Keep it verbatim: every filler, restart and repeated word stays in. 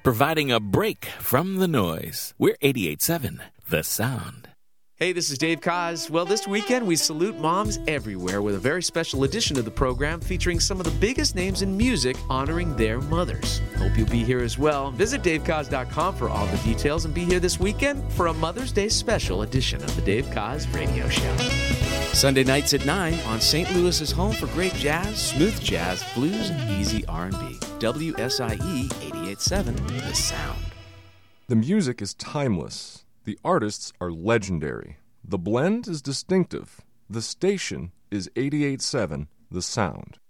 providing a break from the noise. We're eighty-eight point seven, The Sound. Hey, this is Dave Koz. Well, this weekend we salute moms everywhere with a very special edition of the program featuring some of the biggest names in music honoring their mothers. Hope you'll be here as well. Visit dave koz dot com for all the details and be here this weekend for a Mother's Day special edition of the Dave Koz Radio Show. Sunday nights at nine on Saint Louis's home for great jazz, smooth jazz, blues, and easy R and B. W S I E eighty-eight point seven, The Sound. The music is timeless. The artists are legendary. The blend is distinctive. The station is eighty-eight point seven, The Sound.